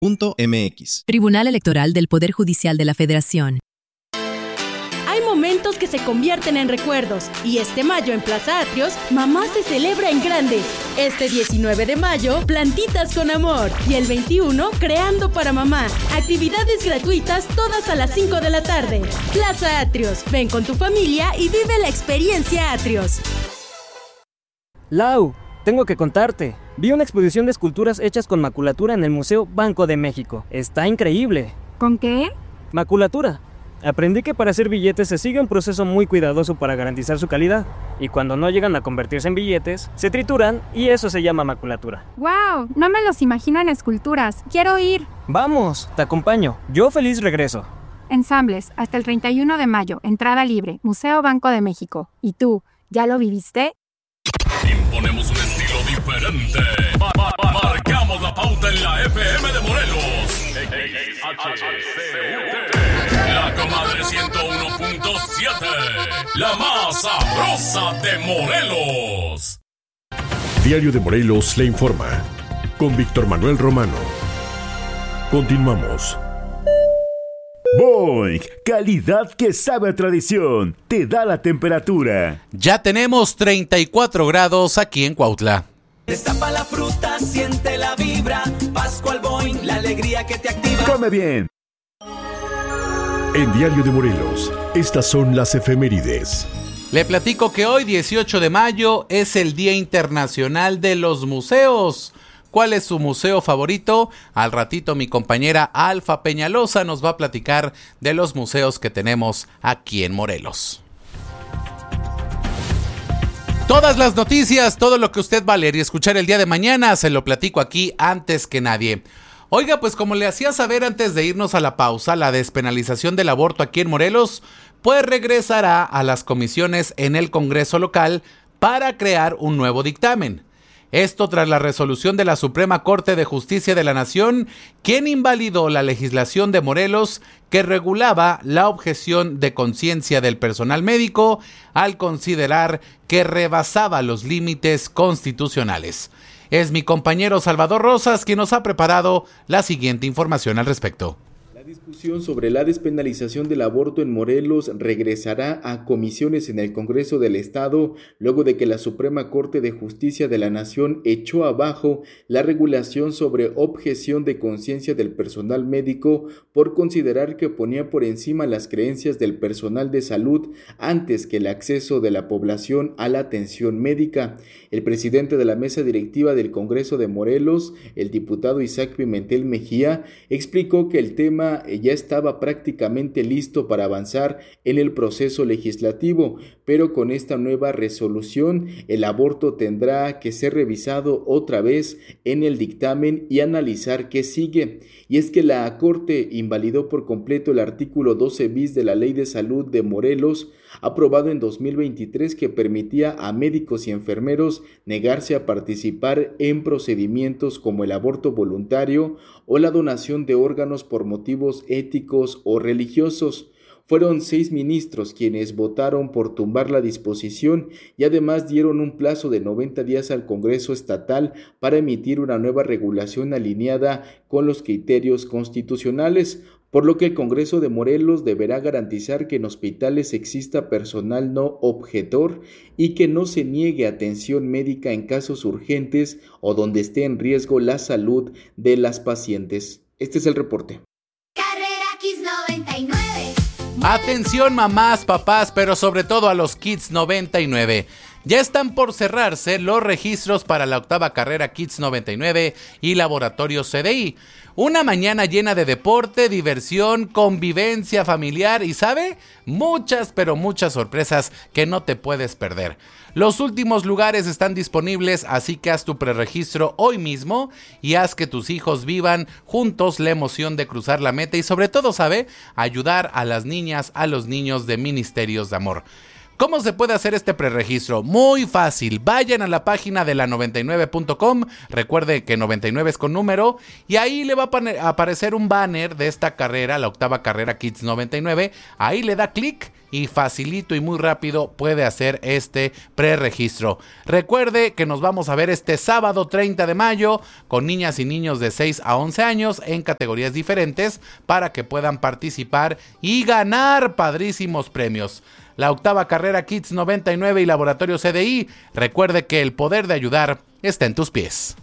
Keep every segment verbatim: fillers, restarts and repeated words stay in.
punto eme equis. Tribunal Electoral del Poder Judicial de la Federación. Hay momentos que se convierten en recuerdos y este mayo en Plaza Atrios, mamá se celebra en grande. Este diecinueve de mayo, plantitas con amor y el veintiuno, creando para mamá. Actividades gratuitas todas a las cinco de la tarde. Plaza Atrios, ven con tu familia y vive la experiencia Atrios. Lau, tengo que contarte. Vi una exposición de esculturas hechas con maculatura en el Museo Banco de México. Está increíble. ¿Con qué? Maculatura. Aprendí que para hacer billetes se sigue un proceso muy cuidadoso para garantizar su calidad. Y cuando no llegan a convertirse en billetes, se trituran y eso se llama maculatura. ¡Wow! No me los imagino en esculturas. ¡Quiero ir! Vamos, te acompaño. Yo feliz regreso. Ensambles, hasta el treinta y uno de mayo. Entrada libre. Museo Banco de México. ¿Y tú, ya lo viviste? Imponemos un estilo diferente. Ma- ma- ma- marcamos la pauta en la F M de Morelos. La comadre ciento uno punto siete. La más sabrosa de Morelos. Diario de Morelos le informa. Con Víctor Manuel Romano. Continuamos. Boing, calidad que sabe a tradición, te da la temperatura. Ya tenemos treinta y cuatro grados aquí en Cuautla. Destapa la fruta, siente la vibra, Pascual Boing, la alegría que te activa. Come bien. En Diario de Morelos, estas son las efemérides. Le platico que hoy, dieciocho de mayo, es el Día Internacional de los Museos. ¿Cuál es su museo favorito? Al ratito mi compañera Alfa Peñalosa nos va a platicar de los museos que tenemos aquí en Morelos. Todas las noticias, todo lo que usted va a leer y escuchar el día de mañana, se lo platico aquí antes que nadie. Oiga, pues como le hacía saber antes de irnos a la pausa, la despenalización del aborto aquí en Morelos, pues regresará a las comisiones en el Congreso local para crear un nuevo dictamen. Esto tras la resolución de la Suprema Corte de Justicia de la Nación, quien invalidó la legislación de Morelos que regulaba la objeción de conciencia del personal médico al considerar que rebasaba los límites constitucionales. Es mi compañero Salvador Rosas quien nos ha preparado la siguiente información al respecto. La discusión sobre la despenalización del aborto en Morelos regresará a comisiones en el Congreso del Estado luego de que la Suprema Corte de Justicia de la Nación echó abajo la regulación sobre objeción de conciencia del personal médico por considerar que ponía por encima las creencias del personal de salud antes que el acceso de la población a la atención médica. El presidente de la mesa directiva del Congreso de Morelos, el diputado Isaac Pimentel Mejía, explicó que el tema ya estaba prácticamente listo para avanzar en el proceso legislativo, pero con esta nueva resolución el aborto tendrá que ser revisado otra vez en el dictamen y analizar qué sigue. Y es que la Corte invalidó por completo el artículo doce bis de la Ley de Salud de Morelos, aprobado en dos mil veintitrés, que permitía a médicos y enfermeros negarse a participar en procedimientos como el aborto voluntario o la donación de órganos por motivos éticos o religiosos. Fueron seis ministros quienes votaron por tumbar la disposición y además dieron un plazo de noventa días al Congreso estatal para emitir una nueva regulación alineada con los criterios constitucionales, por lo que el Congreso de Morelos deberá garantizar que en hospitales exista personal no objetor y que no se niegue atención médica en casos urgentes o donde esté en riesgo la salud de las pacientes. Este es el reporte. Atención mamás, papás, pero sobre todo a los Kids noventa y nueve. Ya están por cerrarse los registros para la octava carrera Kids noventa y nueve y Laboratorio C D I. Una mañana llena de deporte, diversión, convivencia familiar y, ¿sabe? Muchas, pero muchas sorpresas que no te puedes perder. Los últimos lugares están disponibles, así que haz tu preregistro hoy mismo y haz que tus hijos vivan juntos la emoción de cruzar la meta y sobre todo, ¿sabe? Ayudar a las niñas, a los niños de Ministerios de Amor. ¿Cómo se puede hacer este preregistro? Muy fácil, vayan a la página de la noventa y nueve punto com, recuerde que noventa y nueve es con número, y ahí le va a aparecer un banner de esta carrera, la octava carrera Kids noventa y nueve, ahí le da clic y facilito y muy rápido puede hacer este preregistro. Recuerde que nos vamos a ver este sábado treinta de mayo con niñas y niños de seis a once años en categorías diferentes para que puedan participar y ganar padrísimos premios. La octava carrera Kids noventa y nueve y Laboratorio C D I. Recuerde que el poder de ayudar está en tus pies.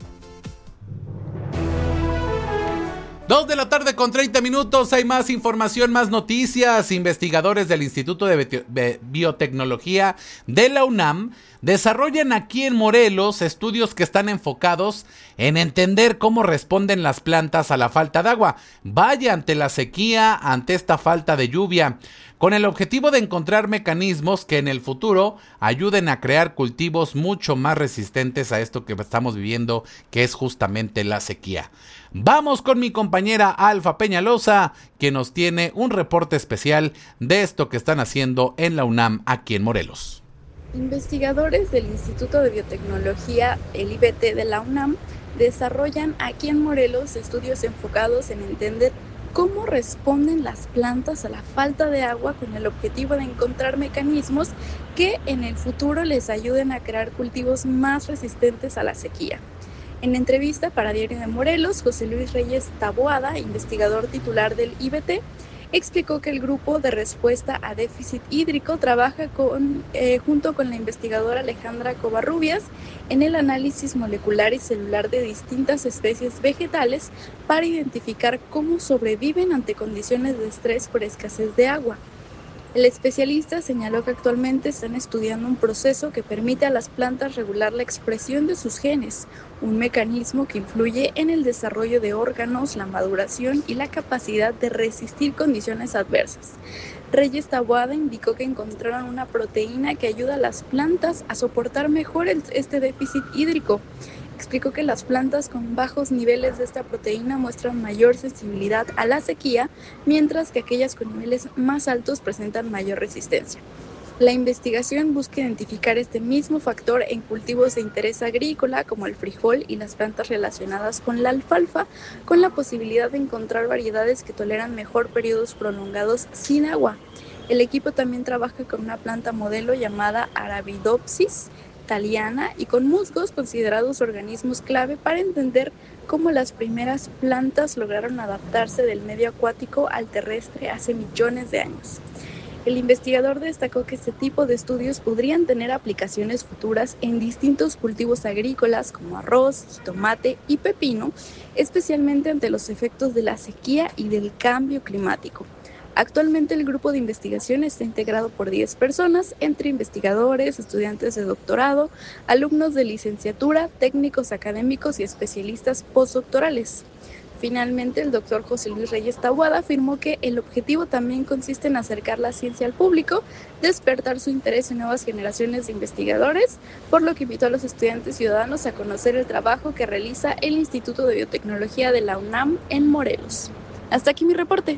Dos de la tarde con treinta minutos, hay más información, más noticias. Investigadores del Instituto de Biotecnología de la UNAM desarrollan aquí en Morelos estudios que están enfocados en entender cómo responden las plantas a la falta de agua. Vaya, ante la sequía, ante esta falta de lluvia, con el objetivo de encontrar mecanismos que en el futuro ayuden a crear cultivos mucho más resistentes a esto que estamos viviendo, que es justamente la sequía. Vamos con mi compañera Alfa Peñalosa, que nos tiene un reporte especial de esto que están haciendo en la UNAM aquí en Morelos. Investigadores del Instituto de Biotecnología, el I B T de la UNAM, desarrollan aquí en Morelos estudios enfocados en entender cómo responden las plantas a la falta de agua, con el objetivo de encontrar mecanismos que en el futuro les ayuden a crear cultivos más resistentes a la sequía. En entrevista para Diario de Morelos, José Luis Reyes Taboada, investigador titular del I B T, explicó que el grupo de respuesta a déficit hídrico trabaja con, eh, junto con la investigadora Alejandra Covarrubias en el análisis molecular y celular de distintas especies vegetales para identificar cómo sobreviven ante condiciones de estrés por escasez de agua. El especialista señaló que actualmente están estudiando un proceso que permite a las plantas regular la expresión de sus genes, un mecanismo que influye en el desarrollo de órganos, la maduración y la capacidad de resistir condiciones adversas. Reyes Taboada indicó que encontraron una proteína que ayuda a las plantas a soportar mejor el, este déficit hídrico. Explicó que las plantas con bajos niveles de esta proteína muestran mayor sensibilidad a la sequía, mientras que aquellas con niveles más altos presentan mayor resistencia. La investigación busca identificar este mismo factor en cultivos de interés agrícola como el frijol y las plantas relacionadas con la alfalfa, con la posibilidad de encontrar variedades que toleran mejor periodos prolongados sin agua. El equipo también trabaja con una planta modelo llamada Arabidopsis italiana y con musgos considerados organismos clave para entender cómo las primeras plantas lograron adaptarse del medio acuático al terrestre hace millones de años. El investigador destacó que este tipo de estudios podrían tener aplicaciones futuras en distintos cultivos agrícolas como arroz, tomate y pepino, especialmente ante los efectos de la sequía y del cambio climático. Actualmente el grupo de investigación está integrado por diez personas, entre investigadores, estudiantes de doctorado, alumnos de licenciatura, técnicos académicos y especialistas postdoctorales. Finalmente, el doctor José Luis Reyes Taboada afirmó que el objetivo también consiste en acercar la ciencia al público, despertar su interés en nuevas generaciones de investigadores, por lo que invitó a los estudiantes ciudadanos a conocer el trabajo que realiza el Instituto de Biotecnología de la UNAM en Morelos. Hasta aquí mi reporte.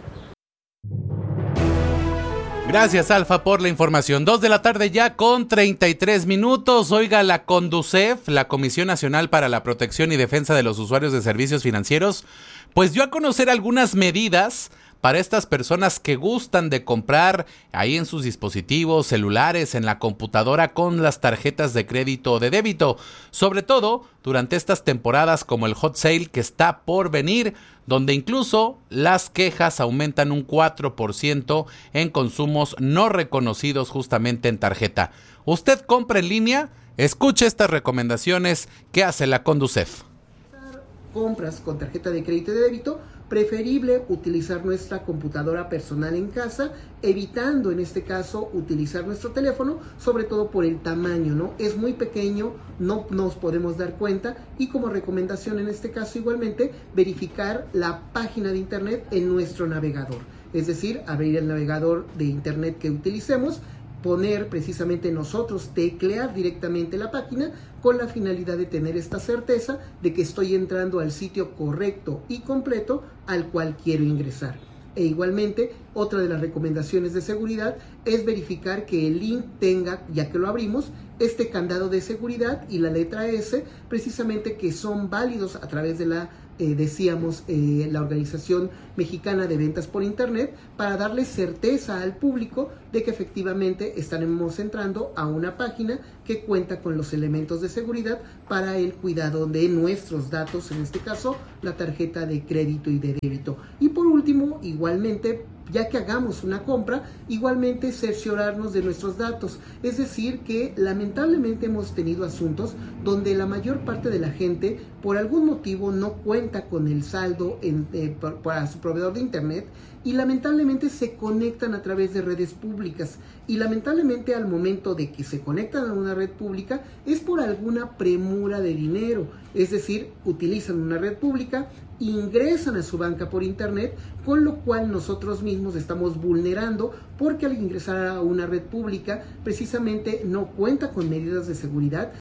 Gracias, Alfa, por la información. Dos de la tarde ya con treinta y tres minutos. Oiga, la CONDUCEF, la Comisión Nacional para la Protección y Defensa de los Usuarios de Servicios Financieros, pues dio a conocer algunas medidas para estas personas que gustan de comprar ahí en sus dispositivos celulares, en la computadora, con las tarjetas de crédito o de débito, sobre todo durante estas temporadas como el Hot Sale que está por venir, donde incluso las quejas aumentan un cuatro por ciento en consumos no reconocidos justamente en tarjeta. ¿Usted compra en línea? Escuche estas recomendaciones que hace la CONDUCEF. Compras con tarjeta de crédito y de débito, preferible utilizar nuestra computadora personal en casa, evitando en este caso utilizar nuestro teléfono, sobre todo por el tamaño, ¿no? Es muy pequeño, no nos podemos dar cuenta, y como recomendación en este caso igualmente, verificar la página de internet en nuestro navegador, es decir, abrir el navegador de internet que utilicemos, poner precisamente nosotros, teclear directamente la página con la finalidad de tener esta certeza de que estoy entrando al sitio correcto y completo al cual quiero ingresar. E igualmente, otra de las recomendaciones de seguridad es verificar que el link tenga, ya que lo abrimos, este candado de seguridad y la letra S, precisamente que son válidos a través de la eh, decíamos, eh, la Organización Mexicana de Ventas por Internet, para darle certeza al público de que efectivamente estaremos entrando a una página que cuenta con los elementos de seguridad para el cuidado de nuestros datos, en este caso la tarjeta de crédito y de débito. Y por último, igualmente, ya que hagamos una compra, igualmente cerciorarnos de nuestros datos. Es decir, que lamentablemente hemos tenido asuntos donde la mayor parte de la gente por algún motivo no cuenta con el saldo en, eh, para su proveedor de internet y lamentablemente se conectan a través de redes públicas. Y lamentablemente al momento de que se conectan a una red pública es por alguna premura de dinero. Es decir, utilizan una red pública, ingresan a su banca por internet, con lo cual nosotros mismos estamos vulnerando, porque al ingresar a una red pública precisamente no cuenta con medidas de seguridad.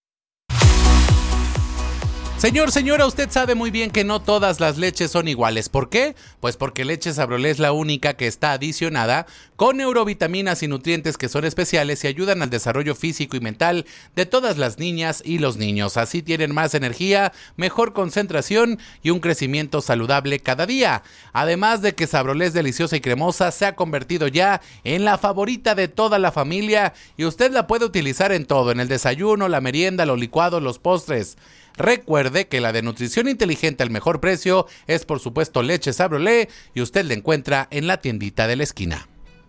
Señor, señora, usted sabe muy bien que no todas las leches son iguales. ¿Por qué? Pues porque Leche Sabrolé es la única que está adicionada con neurovitaminas y nutrientes que son especiales y ayudan al desarrollo físico y mental de todas las niñas y los niños. Así tienen más energía, mejor concentración y un crecimiento saludable cada día. Además de que Sabrolé es deliciosa y cremosa, se ha convertido ya en la favorita de toda la familia y usted la puede utilizar en todo, en el desayuno, la merienda, los licuados, los postres. Recuerde que la de nutrición inteligente al mejor precio es por supuesto Leche Sabrolé y usted la encuentra en la tiendita de la esquina.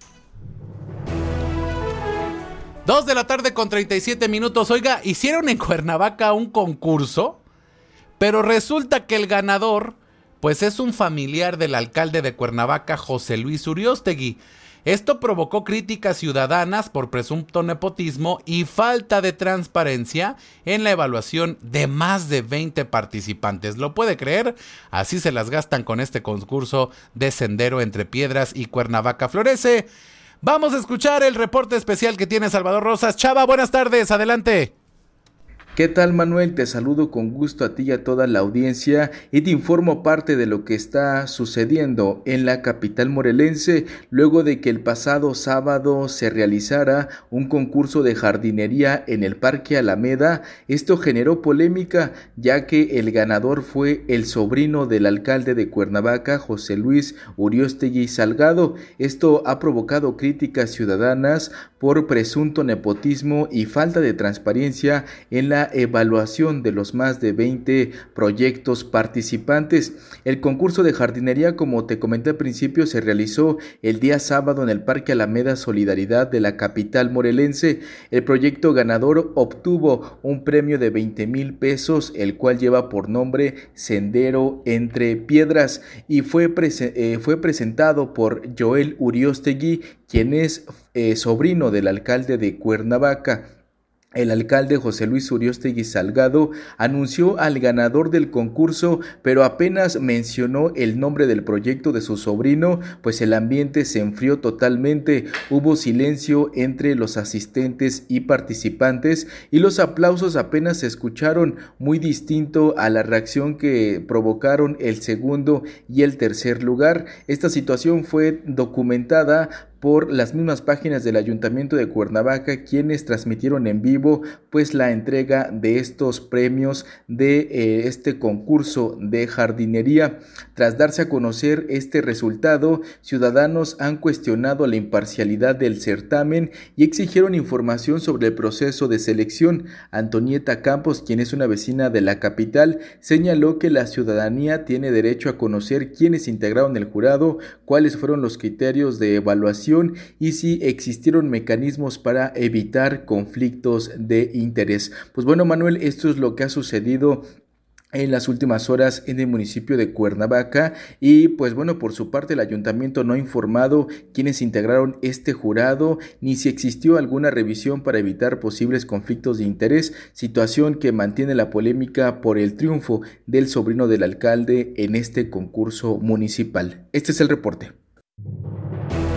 Dos de la tarde con treinta y siete minutos. Oiga, hicieron en Cuernavaca un concurso, pero resulta que el ganador pues es un familiar del alcalde de Cuernavaca, José Luis Uriostegui. Esto provocó críticas ciudadanas por presunto nepotismo y falta de transparencia en la evaluación de más de veinte participantes. ¿Lo puede creer? Así se las gastan con este concurso de Sendero Entre Piedras y Cuernavaca Florece. Vamos a escuchar el reporte especial que tiene Salvador Rosas. Chava, buenas tardes, adelante. ¿Qué tal, Manuel? Te saludo con gusto a ti y a toda la audiencia y te informo parte de lo que está sucediendo en la capital morelense luego de que el pasado sábado se realizara un concurso de jardinería en el Parque Alameda. Esto generó polémica ya que el ganador fue el sobrino del alcalde de Cuernavaca, José Luis Uriostegui Salgado. Esto ha provocado críticas ciudadanas por presunto nepotismo y falta de transparencia en la evaluación de los más de veinte proyectos participantes. El concurso de jardinería, como te comenté al principio, se realizó el día sábado en el Parque Alameda Solidaridad de la capital morelense. El proyecto ganador obtuvo un premio de veinte mil pesos, el cual lleva por nombre Sendero Entre Piedras y fue, prese- eh, fue presentado por Joel Uriostegui, quien es eh, sobrino del alcalde de Cuernavaca. El alcalde José Luis Uriostegui Salgado anunció al ganador del concurso, pero apenas mencionó el nombre del proyecto de su sobrino, pues el ambiente se enfrió totalmente. Hubo silencio entre los asistentes y participantes y los aplausos apenas se escucharon, muy distinto a la reacción que provocaron el segundo y el tercer lugar. Esta situación fue documentada por las mismas páginas del Ayuntamiento de Cuernavaca, quienes transmitieron en vivo pues la entrega de estos premios de eh, este concurso de jardinería. Tras darse a conocer este resultado, ciudadanos han cuestionado la imparcialidad del certamen y exigieron información sobre el proceso de selección. Antonieta Campos, quien es una vecina de la capital, señaló que la ciudadanía tiene derecho a conocer quiénes integraron el jurado, cuáles fueron los criterios de evaluación y si existieron mecanismos para evitar conflictos de interés. Pues bueno, Manuel, esto es lo que ha sucedido en las últimas horas en el municipio de Cuernavaca y pues bueno, por su parte el ayuntamiento no ha informado quiénes integraron este jurado ni si existió alguna revisión para evitar posibles conflictos de interés, situación que mantiene la polémica por el triunfo del sobrino del alcalde en este concurso municipal. Este es el reporte.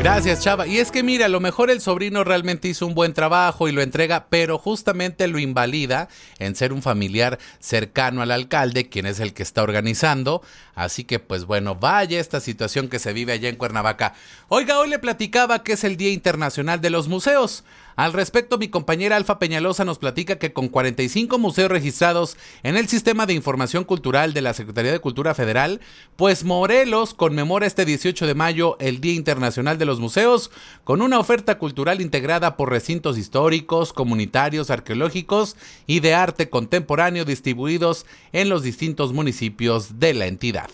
Gracias, Chava. Y es que mira, a lo mejor el sobrino realmente hizo un buen trabajo y lo entrega, pero justamente lo invalida en ser un familiar cercano al alcalde, quien es el que está organizando. Así que pues bueno, vaya esta situación que se vive allá en Cuernavaca. Oiga, hoy le platicaba que es el Día Internacional de los Museos. Al respecto, mi compañera Alfa Peñalosa nos platica que con cuarenta y cinco museos registrados en el Sistema de Información Cultural de la Secretaría de Cultura Federal, pues Morelos conmemora este dieciocho de mayo el Día Internacional de los Museos con una oferta cultural integrada por recintos históricos, comunitarios, arqueológicos y de arte contemporáneo distribuidos en los distintos municipios de la entidad.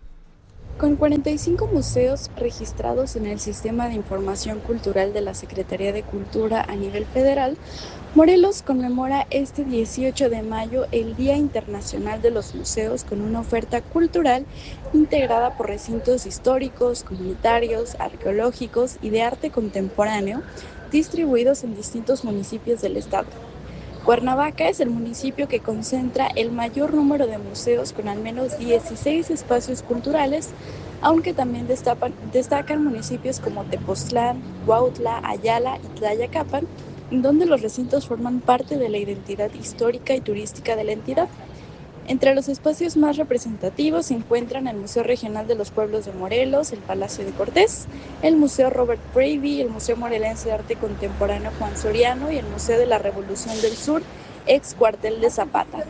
Con cuarenta y cinco museos registrados en el Sistema de Información Cultural de la Secretaría de Cultura a nivel federal, Morelos conmemora este dieciocho de mayo el Día Internacional de los Museos con una oferta cultural integrada por recintos históricos, comunitarios, arqueológicos y de arte contemporáneo distribuidos en distintos municipios del estado. Cuernavaca es el municipio que concentra el mayor número de museos con al menos dieciséis espacios culturales, aunque también destapan, destacan municipios como Tepoztlán, Cuautla, Ayala y Tlayacapan, donde los recintos forman parte de la identidad histórica y turística de la entidad. Entre los espacios más representativos se encuentran el Museo Regional de los Pueblos de Morelos, el Palacio de Cortés, el Museo Robert Bravey, el Museo Morelense de Arte Contemporáneo Juan Soriano y el Museo de la Revolución del Sur, ex cuartel de Zapata.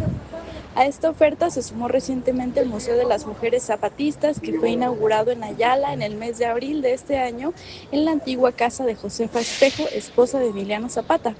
A esta oferta se sumó recientemente el Museo de las Mujeres Zapatistas, que fue inaugurado en Ayala en el mes de abril de este año en la antigua casa de Josefa Espejo, esposa de Emiliano Zapata.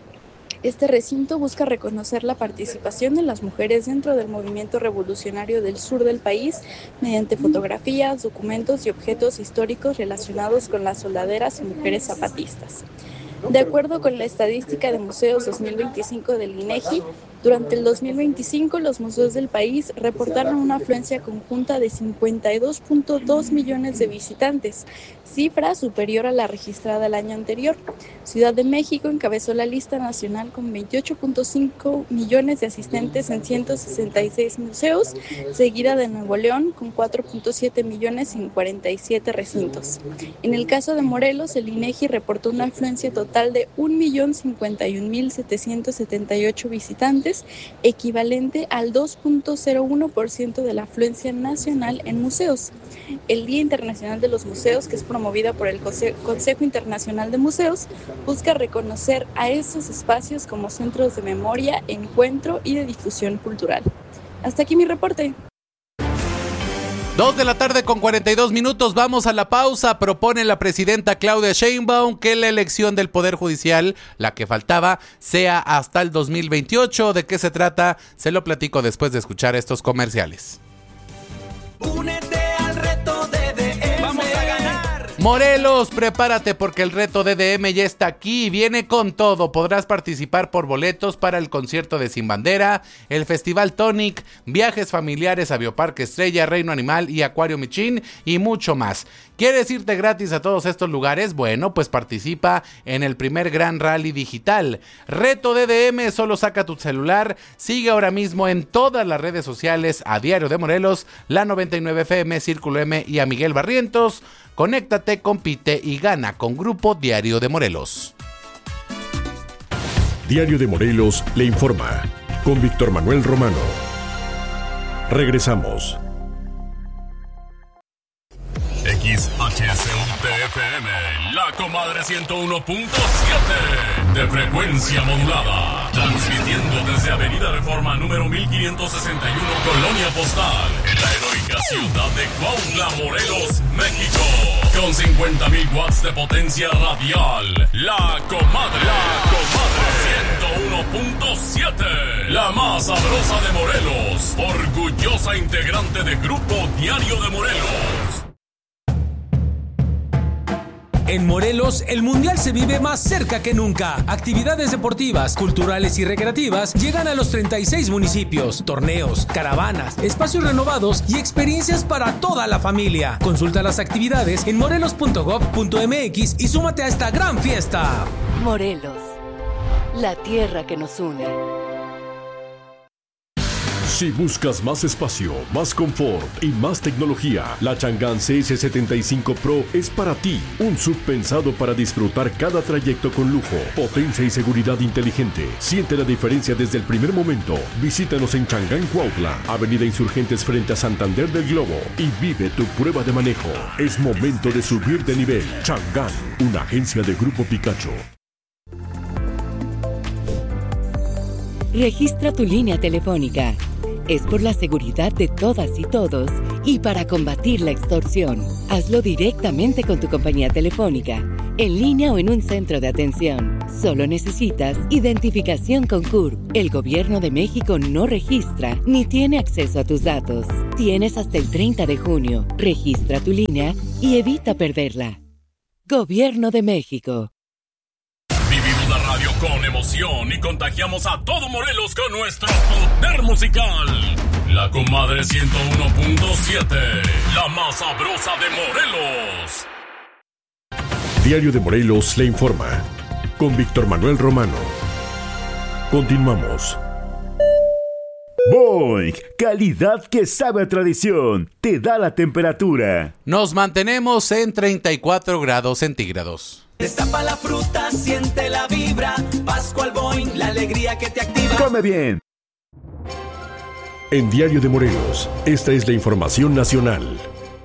Este recinto busca reconocer la participación de las mujeres dentro del movimiento revolucionario del sur del país mediante fotografías, documentos y objetos históricos relacionados con las soldaderas y mujeres zapatistas. De acuerdo con la estadística de Museos dos mil veinticinco del INEGI, durante el dos mil veinticinco los museos del país reportaron una afluencia conjunta de cincuenta y dos punto dos millones de visitantes, cifra superior a la registrada el año anterior. Ciudad de México encabezó la lista nacional con veintiocho punto cinco millones de asistentes en ciento sesenta y seis museos, seguida de Nuevo León con cuatro punto siete millones en cuarenta y siete recintos. En el caso de Morelos, el INEGI reportó una afluencia total de un millón cincuenta y un mil setecientos setenta y ocho visitantes, equivalente al dos punto cero uno por ciento de la afluencia nacional en museos. El Día Internacional de los Museos, que es promovida por el Consejo Internacional de Museos, busca reconocer a estos espacios como centros de memoria, encuentro y de difusión cultural. Hasta aquí mi reporte. Dos de la tarde con cuarenta y dos minutos, vamos a la pausa. Propone la presidenta Claudia Sheinbaum que la elección del Poder Judicial, la que faltaba, sea hasta el dos mil veintiocho. ¿De qué se trata? Se lo platico después de escuchar estos comerciales. Únete al reto de D M. Vamos a ganar. Morelos, prepárate porque el reto D D M ya está aquí y viene con todo. Podrás participar por boletos para el concierto de Sin Bandera, el Festival Tonic, viajes familiares a Bioparque Estrella, Reino Animal y Acuario Michín y mucho más. ¿Quieres irte gratis a todos estos lugares? Bueno, pues participa en el primer gran rally digital. Reto D D M, solo saca tu celular, sigue ahora mismo en todas las redes sociales a Diario de Morelos, la noventa y nueve F M, Círculo M y a Miguel Barrientos. Conéctate, compite y gana con Grupo Diario de Morelos. Diario de Morelos le informa con Víctor Manuel Romano. Regresamos. X H S U T F M, La Comadre ciento uno punto siete de frecuencia modulada, transmitiendo desde Avenida Reforma número mil quinientos sesenta y uno, Colonia Postal, en la heroica ciudad de Cuautla, Morelos, México, con cincuenta mil watts de potencia radial. La Comadre, La Comadre ciento uno punto siete, la más sabrosa de Morelos, orgullosa integrante de Grupo Diario de Morelos. En Morelos, el Mundial se vive más cerca que nunca. Actividades deportivas, culturales y recreativas llegan a los treinta y seis municipios. Torneos, caravanas, espacios renovados y experiencias para toda la familia. Consulta las actividades en morelos punto gob punto m x y súmate a esta gran fiesta. Morelos, la tierra que nos une. Si buscas más espacio, más confort y más tecnología, la Chang'an C S setenta y cinco Pro es para ti. Un S U V pensado para disfrutar cada trayecto con lujo, potencia y seguridad inteligente. Siente la diferencia desde el primer momento. Visítanos en Chang'an, Cuautla, Avenida Insurgentes frente a Santander del Globo, y vive tu prueba de manejo. Es momento de subir de nivel. Chang'an, una agencia de Grupo Picacho. Registra tu línea telefónica. Es por la seguridad de todas y todos y para combatir la extorsión. Hazlo directamente con tu compañía telefónica, en línea o en un centro de atención. Solo necesitas identificación con C U R P. El Gobierno de México no registra ni tiene acceso a tus datos. Tienes hasta el treinta de junio. Registra tu línea y evita perderla. Gobierno de México. Vivimos la radio con emoción y contagiamos a todo Morelos con nuestro poder musical. La Comadre ciento uno punto siete, la más sabrosa de Morelos. Diario de Morelos le informa. Con Víctor Manuel Romano. Continuamos. Boing, calidad que sabe a tradición, te da la temperatura. Nos mantenemos en treinta y cuatro grados centígrados. Destapa la fruta, siente la vibra. Pascual Boing, la alegría que te activa. Come bien. En Diario de Morelos, esta es la información nacional.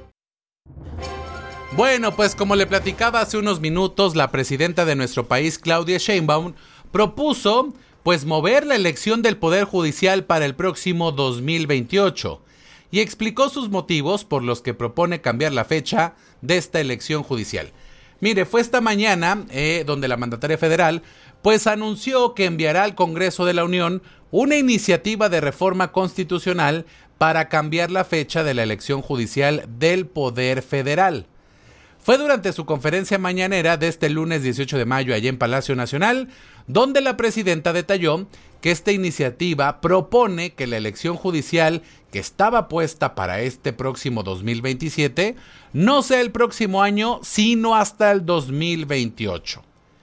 Bueno, pues como le platicaba hace unos minutos, la presidenta de nuestro país, Claudia Sheinbaum, propuso pues mover la elección del Poder Judicial para el próximo dos mil veintiocho y explicó sus motivos por los que propone cambiar la fecha de esta elección judicial. Mire, fue esta mañana eh, donde la mandataria federal pues anunció que enviará al Congreso de la Unión una iniciativa de reforma constitucional para cambiar la fecha de la elección judicial del Poder Federal. Fue durante su conferencia mañanera de este lunes dieciocho de mayo allá en Palacio Nacional, donde la presidenta detalló que esta iniciativa propone que la elección judicial que estaba puesta para este próximo dos mil veintisiete no sea el próximo año, sino hasta el dos mil veintiocho.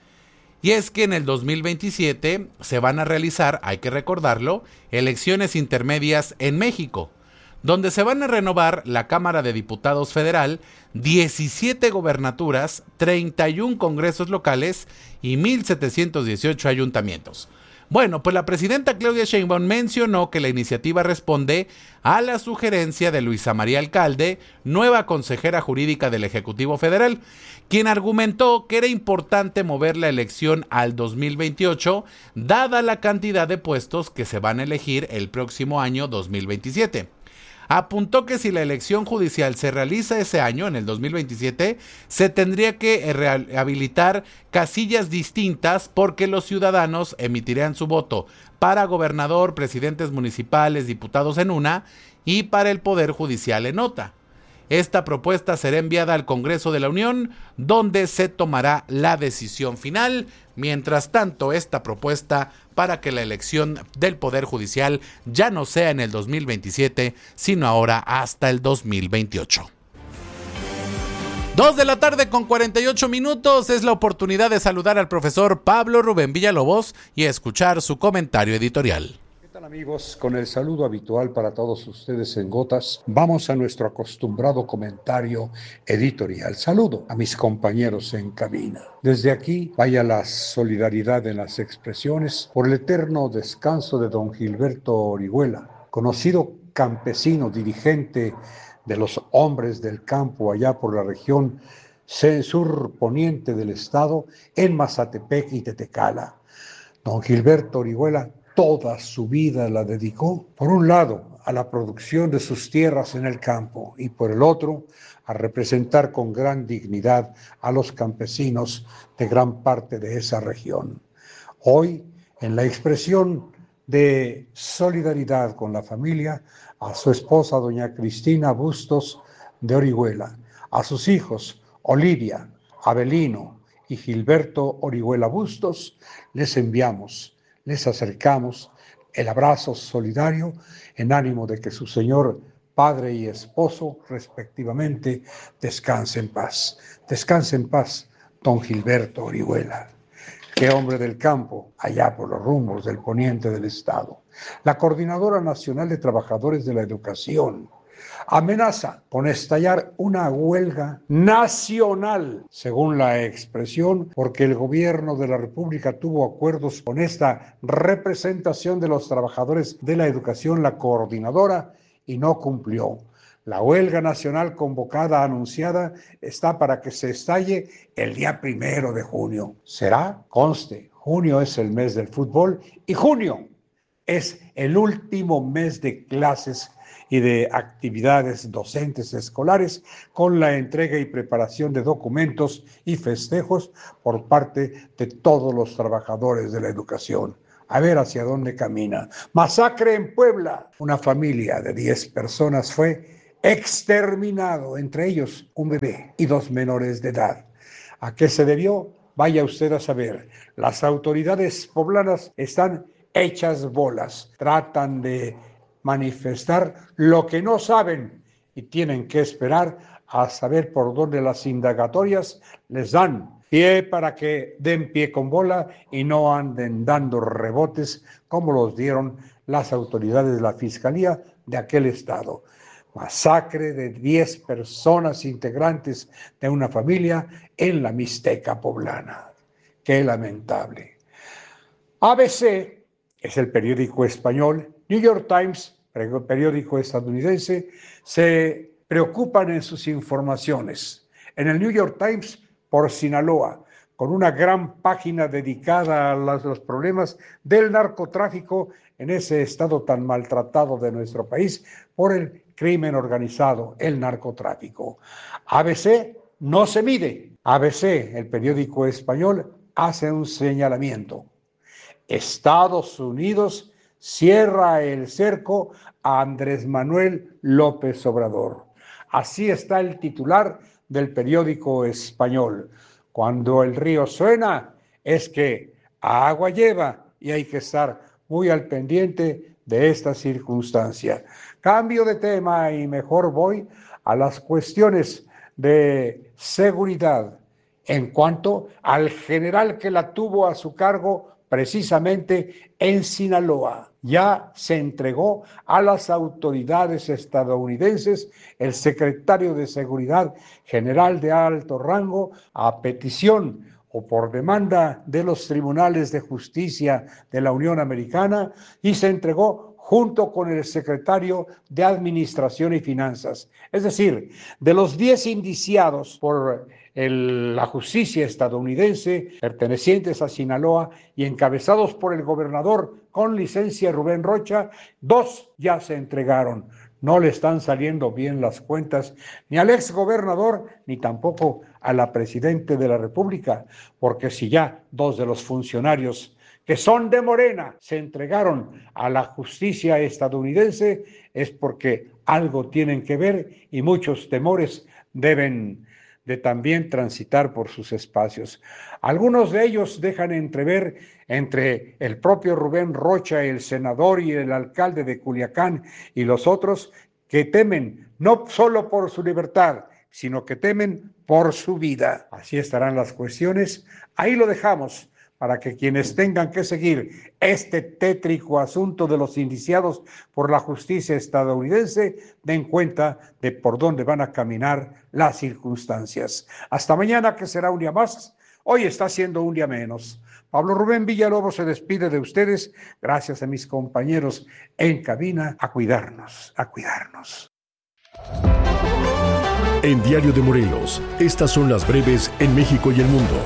Y es que en el dos mil veintisiete se van a realizar, hay que recordarlo, elecciones intermedias en México, donde se van a renovar la Cámara de Diputados Federal, diecisiete gobernaturas, treinta y uno congresos locales y mil setecientos dieciocho ayuntamientos. Bueno, pues la presidenta Claudia Sheinbaum mencionó que la iniciativa responde a la sugerencia de Luisa María Alcalde, nueva consejera jurídica del Ejecutivo Federal, quien argumentó que era importante mover la elección al dos mil veintiocho, dada la cantidad de puestos que se van a elegir el próximo año dos mil veintisiete. Apuntó que si la elección judicial se realiza ese año, en el dos mil veintisiete, se tendría que rehabilitar casillas distintas porque los ciudadanos emitirán su voto para gobernador, presidentes municipales, diputados en una y para el Poder Judicial en otra. Esta propuesta será enviada al Congreso de la Unión, donde se tomará la decisión final. Mientras tanto, esta propuesta para que la elección del Poder Judicial ya no sea en el dos mil veintisiete, sino ahora hasta el dos mil veintiocho. Dos de la tarde con cuarenta y ocho minutos, es la oportunidad de saludar al profesor Pablo Rubén Villalobos y escuchar su comentario editorial. ¿Qué tal, amigos? Con el saludo habitual para todos ustedes en Gotas, vamos a nuestro acostumbrado comentario editorial. Saludo a mis compañeros en cabina. Desde aquí vaya la solidaridad en las expresiones por el eterno descanso de don Gilberto Orihuela, conocido campesino, dirigente de los hombres del campo allá por la región sur poniente del estado, en Mazatepec y Tetecala. Don Gilberto Orihuela toda su vida la dedicó, por un lado, a la producción de sus tierras en el campo y por el otro, a representar con gran dignidad a los campesinos de gran parte de esa región. Hoy, en la expresión de solidaridad con la familia, a su esposa doña Cristina Bustos de Orihuela, a sus hijos Olivia, Abelino y Gilberto Orihuela Bustos, les enviamos les acercamos el abrazo solidario en ánimo de que su señor padre y esposo, respectivamente, descanse en paz. Descanse en paz, don Gilberto Orihuela. qué hombre del campo, allá por los rumbos del poniente del estado. La Coordinadora Nacional de Trabajadores de la Educación amenaza con estallar una huelga nacional, según la expresión, porque el gobierno de la República tuvo acuerdos con esta representación de los trabajadores de la educación, la coordinadora, y no cumplió. La huelga nacional convocada, anunciada, está para que se estalle el día primero de junio. ¿Será? Conste, junio es el mes del fútbol y junio es el último mes de clases y de actividades docentes escolares con la entrega y preparación de documentos y festejos por parte de todos los trabajadores de la educación. A ver hacia dónde camina. Masacre en Puebla. Una familia de diez personas fue exterminado, entre ellos un bebé y dos menores de edad. ¿A qué se debió? Vaya usted a saber. Las autoridades poblanas están hechas bolas. Tratan de manifestar lo que no saben y tienen que esperar a saber por dónde las indagatorias les dan pie para que den pie con bola y no anden dando rebotes como los dieron las autoridades de la Fiscalía de aquel estado. Masacre de diez personas integrantes de una familia en la Mixteca poblana. Qué lamentable. A B C es el periódico español, New York Times, periódico estadounidense, se preocupan en sus informaciones. En el New York Times, por Sinaloa, con una gran página dedicada a los, los problemas del narcotráfico en ese estado tan maltratado de nuestro país por el crimen organizado, el narcotráfico. A B C no se mide. A B C, el periódico español, hace un señalamiento. Estados Unidos cierra el cerco a Andrés Manuel López Obrador. Así está el titular del periódico español. Cuando el río suena, es que agua lleva y hay que estar muy al pendiente de esta circunstancia. Cambio de tema y mejor voy a las cuestiones de seguridad en cuanto al general que la tuvo a su cargo precisamente en Sinaloa. Ya se entregó a las autoridades estadounidenses el secretario de Seguridad General de alto rango a petición o por demanda de los tribunales de justicia de la Unión Americana y se entregó junto con el secretario de Administración y Finanzas. Es decir, de los diez indiciados por el, la justicia estadounidense pertenecientes a Sinaloa y encabezados por el gobernador con licencia Rubén Rocha, dos ya se entregaron. No le están saliendo bien las cuentas ni al exgobernador ni tampoco a la presidenta de la República, porque si ya dos de los funcionarios que son de Morena se entregaron a la justicia estadounidense, es porque algo tienen que ver y muchos temores deben de también transitar por sus espacios. Algunos de ellos dejan entrever entre el propio Rubén Rocha, el senador y el alcalde de Culiacán y los otros que temen no solo por su libertad, sino que temen por su vida. Así estarán las cuestiones. Ahí lo dejamos para que quienes tengan que seguir este tétrico asunto de los indiciados por la justicia estadounidense den cuenta de por dónde van a caminar las circunstancias. Hasta mañana, que será un día más. Hoy está siendo un día menos. Pablo Rubén Villalobos se despide de ustedes. Gracias a mis compañeros en cabina. A cuidarnos, a cuidarnos. En Diario de Morelos, estas son las breves en México y el mundo.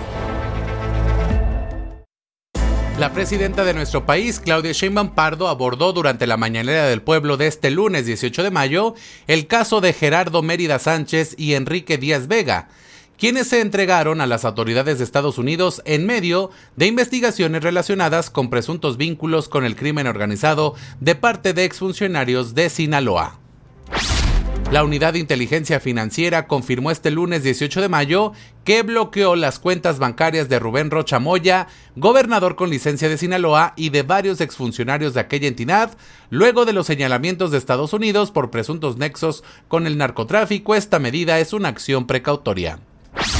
La presidenta de nuestro país, Claudia Sheinbaum Pardo, abordó durante la Mañanera del Pueblo de este lunes dieciocho de mayo el caso de Gerardo Mérida Sánchez y Enrique Díaz Vega, quienes se entregaron a las autoridades de Estados Unidos en medio de investigaciones relacionadas con presuntos vínculos con el crimen organizado de parte de exfuncionarios de Sinaloa. La Unidad de Inteligencia Financiera confirmó este lunes dieciocho de mayo que bloqueó las cuentas bancarias de Rubén Rocha Moya, gobernador con licencia de Sinaloa, y de varios exfuncionarios de aquella entidad, luego de los señalamientos de Estados Unidos por presuntos nexos con el narcotráfico. Esta medida es una acción precautoria.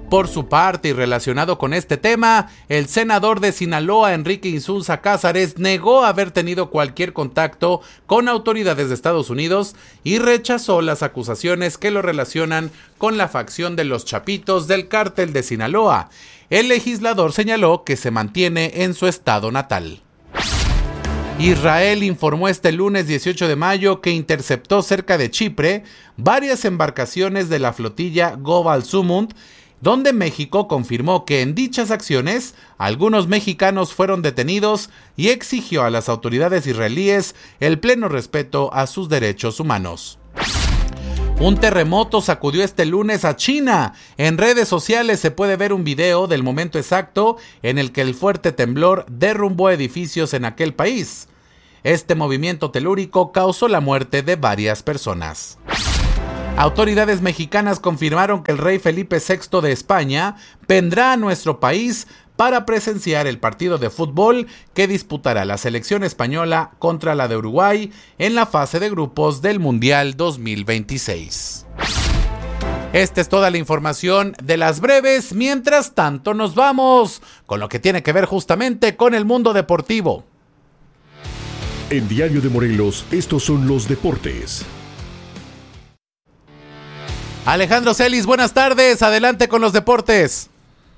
Por su parte, y relacionado con este tema, el senador de Sinaloa, Enrique Insunza Cázares, negó haber tenido cualquier contacto con autoridades de Estados Unidos y rechazó las acusaciones que lo relacionan con la facción de los Chapitos del Cártel de Sinaloa. El legislador señaló que se mantiene en su estado natal. Israel informó este lunes dieciocho de mayo que interceptó cerca de Chipre varias embarcaciones de la flotilla Gobal Sumund, donde México confirmó que en dichas acciones algunos mexicanos fueron detenidos y exigió a las autoridades israelíes el pleno respeto a sus derechos humanos. Un terremoto sacudió este lunes a China. En redes sociales se puede ver un video del momento exacto en el que el fuerte temblor derrumbó edificios en aquel país. Este movimiento telúrico causó la muerte de varias personas. Autoridades mexicanas confirmaron que el rey Felipe sexto de España vendrá a nuestro país para presenciar el partido de fútbol que disputará la selección española contra la de Uruguay en la fase de grupos del Mundial dos mil veintiséis. Esta es toda la información de las breves. Mientras tanto, nos vamos con lo que tiene que ver justamente con el mundo deportivo. En Diario de Morelos, estos son los deportes. Alejandro Celis, buenas tardes, adelante con los deportes.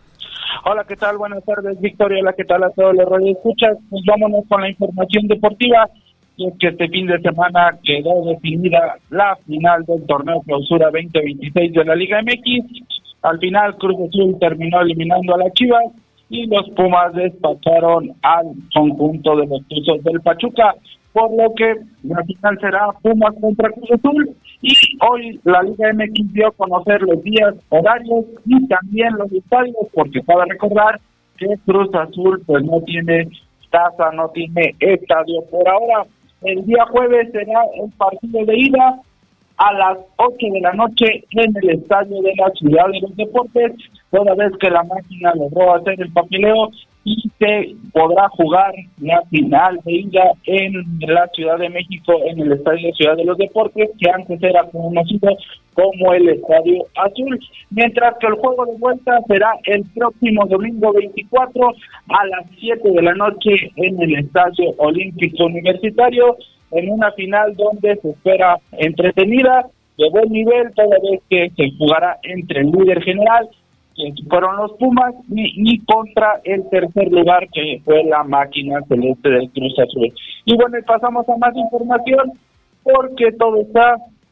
Hola, ¿qué tal? Buenas tardes, Victoria. Hola, ¿qué tal a todos los radioescuchas? Pues vámonos con la información deportiva. Y es que este fin de semana quedó definida la final del torneo Clausura veinte veintiséis de la Liga M X. Al final, Cruz Azul terminó eliminando a las Chivas y los Pumas despacharon al conjunto de los Tuzos del Pachuca, por lo que la final será Pumas contra Cruz Azul. Y hoy la Liga M X dio a conocer los días, horarios y también los estadios, porque cabe recordar que Cruz Azul pues no tiene taza, no tiene estadio por ahora. El día jueves será el partido de ida a las ocho de la noche en el estadio de la Ciudad de los Deportes, toda vez que la máquina logró hacer el papeleo y se podrá jugar la final de ida en la Ciudad de México en el estadio Ciudad de los Deportes, que antes era conocido como el Estadio Azul, mientras que el juego de vuelta será el próximo domingo veinticuatro a las siete de la noche en el Estadio Olímpico Universitario, en una final donde se espera entretenida, de buen nivel, toda vez que se jugará entre el líder general, que fueron los Pumas, y, y contra el tercer lugar, que fue la máquina celeste del Cruz Azul. Y bueno, pasamos a más información, porque todo está,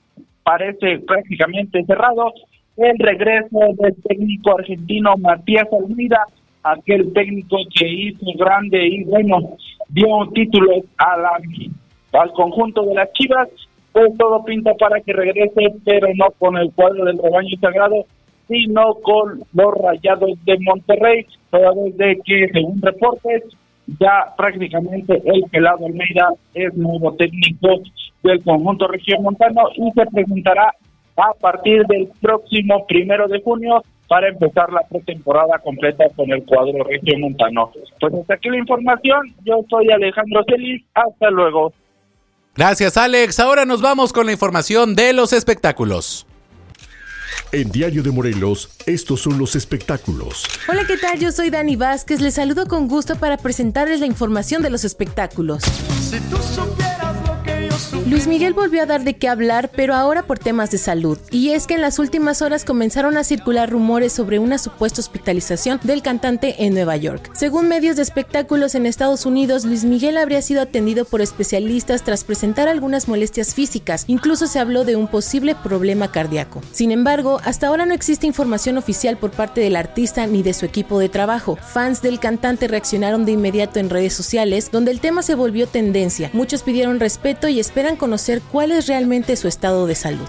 parece prácticamente cerrado. El regreso del técnico argentino Matías Almeida, aquel técnico que hizo grande y bueno, dio títulos a la al conjunto de las Chivas, pues todo pinta para que regrese, pero no con el cuadro del rebaño sagrado, sino con los Rayados de Monterrey, toda vez de que, según reportes, ya prácticamente el pelado Almeida es nuevo técnico del conjunto regiomontano y se presentará a partir del próximo primero de junio para empezar la pretemporada completa con el cuadro regiomontano. Pues hasta aquí la información, yo soy Alejandro Celis, hasta luego. Gracias, Alex. Ahora nos vamos con la información de los espectáculos. En Diario de Morelos, estos son los espectáculos. Hola, ¿qué tal? Yo soy Dani Vázquez. Les saludo con gusto para presentarles la información de los espectáculos. Si tú supieras lo que yo sufrí. Luis Miguel volvió a dar de qué hablar, pero ahora por temas de salud. Y es que en las últimas horas comenzaron a circular rumores sobre una supuesta hospitalización del cantante en Nueva York. Según medios de espectáculos en Estados Unidos, Luis Miguel habría sido atendido por especialistas tras presentar algunas molestias físicas. Incluso se habló de un posible problema cardíaco. Sin embargo, hasta ahora no existe información oficial por parte del artista ni de su equipo de trabajo. Fans del cantante reaccionaron de inmediato en redes sociales, donde el tema se volvió tendencia. Muchos pidieron respeto y esperan conocer cuál es realmente su estado de salud.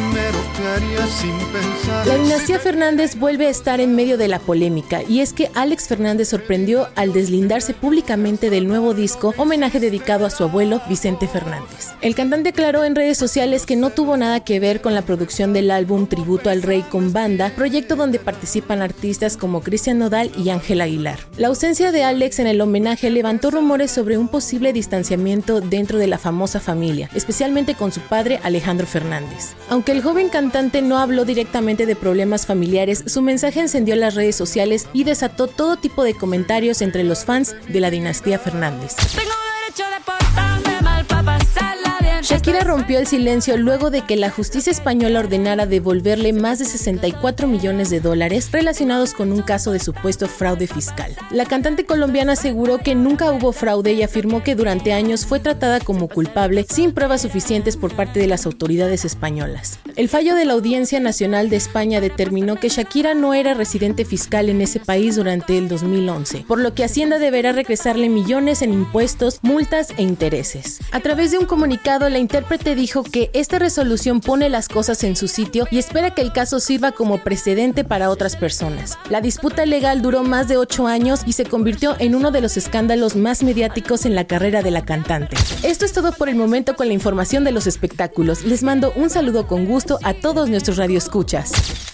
La dinastía Fernández vuelve a estar en medio de la polémica, y es que Alex Fernández sorprendió al deslindarse públicamente del nuevo disco, homenaje dedicado a su abuelo Vicente Fernández. El cantante aclaró en redes sociales que no tuvo nada que ver con la producción del álbum Tributo al Rey con Banda, proyecto donde participan artistas como Cristian Nodal y Ángel Aguilar. La ausencia de Alex en el homenaje levantó rumores sobre un posible distanciamiento dentro de la famosa familia, especialmente con su padre Alejandro Fernández. Aunque el joven cantante no habló directamente de problemas familiares, su mensaje encendió las redes sociales y desató todo tipo de comentarios entre los fans de la dinastía Fernández. Tengo derecho de portarme mal para pasarla bien. Shakira rompió el silencio luego de que la justicia española ordenara devolverle más de sesenta y cuatro millones de dólares relacionados con un caso de supuesto fraude fiscal. La cantante colombiana aseguró que nunca hubo fraude y afirmó que durante años fue tratada como culpable sin pruebas suficientes por parte de las autoridades españolas. El fallo de la Audiencia Nacional de España determinó que Shakira no era residente fiscal en ese país durante el dos mil once, por lo que Hacienda deberá regresarle millones en impuestos, multas e intereses. A través de un comunicado, la intérprete dijo que esta resolución pone las cosas en su sitio y espera que el caso sirva como precedente para otras personas. La disputa legal duró más de ocho años y se convirtió en uno de los escándalos más mediáticos en la carrera de la cantante. Esto es todo por el momento con la información de los espectáculos. Les mando un saludo con gusto a todos nuestros radioescuchas.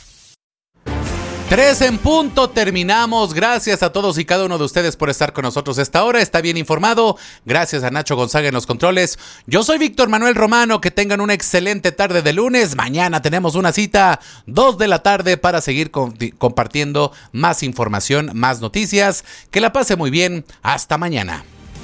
Tres en punto, terminamos. Gracias a todos y cada uno de ustedes por estar con nosotros a esta hora. Está bien informado. Gracias a Nacho Gonzaga en los controles. Yo soy Víctor Manuel Romano. Que tengan una excelente tarde de lunes. Mañana tenemos una cita, dos de la tarde, para seguir con, compartiendo más información, más noticias. Que la pase muy bien. Hasta mañana.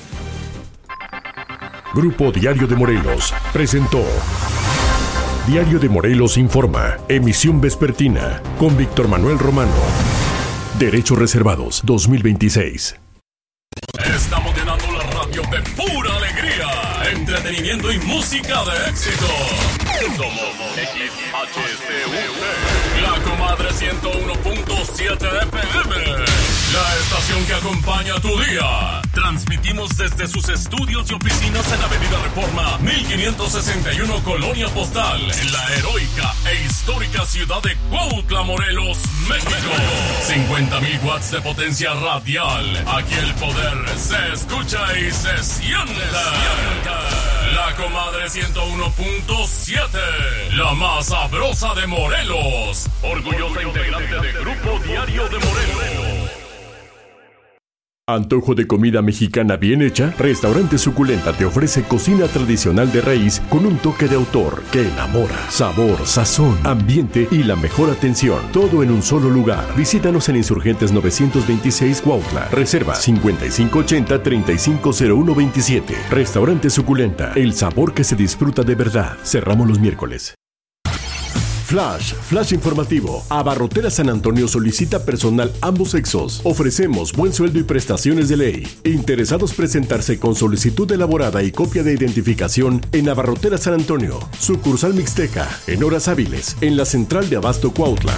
Grupo Diario de Morelos presentó Diario de Morelos Informa, emisión vespertina, con Víctor Manuel Romano. Derechos reservados, dos mil veintiséis. Estamos llenando la radio de pura alegría, entretenimiento y música de éxito. Somos X H C U T, la comadre ciento uno punto siete F M, la estación que acompaña tu día. Transmitimos desde sus estudios y oficinas en Avenida Reforma mil quinientos sesenta y uno, Colonia Postal, en la heroica e histórica ciudad de Cuautla, Morelos, México. cincuenta mil watts de potencia radial. Aquí el poder se escucha y se siente. La comadre ciento uno punto siete, la más sabrosa de Morelos. Orgullosa integrante de Grupo Diario de Morelos. ¿Antojo de comida mexicana bien hecha? Restaurante Suculenta te ofrece cocina tradicional de raíz con un toque de autor que enamora. Sabor, sazón, ambiente y la mejor atención. Todo en un solo lugar. Visítanos en Insurgentes novecientos veintiséis Cuautla. Reserva cincuenta y cinco ochenta, treinta y cinco cero uno veintisiete. Restaurante Suculenta. El sabor que se disfruta de verdad. Cerramos los miércoles. Flash, Flash informativo. Abarrotera San Antonio solicita personal ambos sexos. Ofrecemos buen sueldo y prestaciones de ley. Interesados presentarse con solicitud elaborada y copia de identificación en Abarrotera San Antonio, sucursal Mixteca, en horas hábiles, en la central de Abasto Cuautla.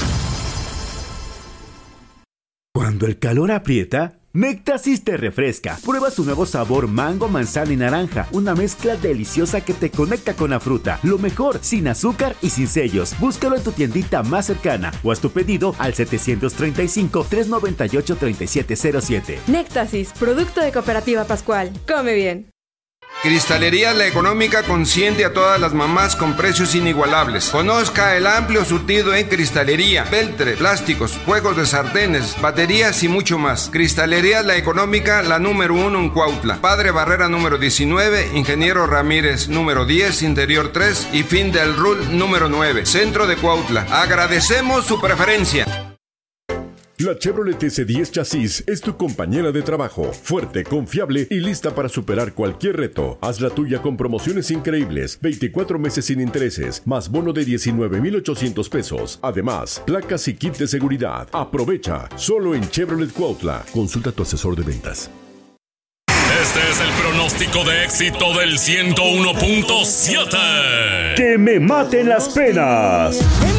Cuando el calor aprieta, Nectasis te refresca. Prueba su nuevo sabor mango, manzana y naranja. Una mezcla deliciosa que te conecta con la fruta. Lo mejor, sin azúcar y sin sellos. Búscalo en tu tiendita más cercana o haz tu pedido al setecientos treinta y cinco, trescientos noventa y ocho, treinta y siete cero siete. Nectasis, producto de Cooperativa Pascual. Come bien. Cristalería La Económica consiente a todas las mamás con precios inigualables. Conozca el amplio surtido en cristalería, peltre, plásticos, juegos de sartenes, baterías y mucho más. Cristalería La Económica, la número uno en Cuautla. Padre Barrera número diecinueve, Ingeniero Ramírez número diez, Interior tres y Fin del Rul número nueve, Centro de Cuautla. Agradecemos su preferencia. La Chevrolet S diez Chasis es tu compañera de trabajo, fuerte, confiable y lista para superar cualquier reto. Haz la tuya con promociones increíbles, veinticuatro meses sin intereses, más bono de diecinueve mil ochocientos pesos. Además, placas y kit de seguridad. Aprovecha, solo en Chevrolet Cuautla. Consulta a tu asesor de ventas. Este es el pronóstico de éxito del ciento uno punto siete. ¡Que me maten las penas!